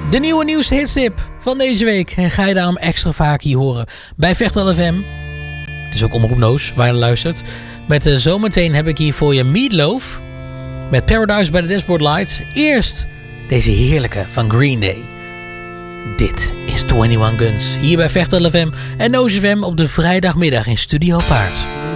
De nieuwe nieuwste hitstip van deze week. En ga je daarom extra vaak hier horen bij Vechtel FM. Het is ook Omroep Noos waar je naar luistert. Met zometeen heb ik hier voor je Meatloaf. Met Paradise by the Dashboard Lights. Eerst deze heerlijke van Green Day. Dit is 21 Guns. Hier bij Vechtel FM en Noos FM op de vrijdagmiddag in Studio Paard.